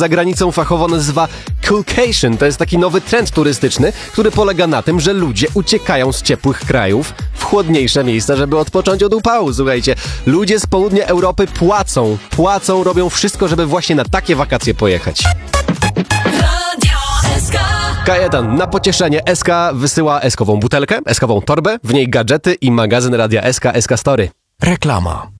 za granicą fachowo nazywa coolcation. To jest taki nowy trend turystyczny, który polega na tym, że ludzie uciekają z ciepłych krajów w chłodniejsze miejsca, żeby odpocząć od upału. Słuchajcie, ludzie z południa Europy płacą, robią wszystko, żeby właśnie na takie wakacje pojechać. Kajetan, na pocieszenie SK wysyła eskową butelkę, eskową torbę, w niej gadżety i magazyn Radia SK Story. Reklama.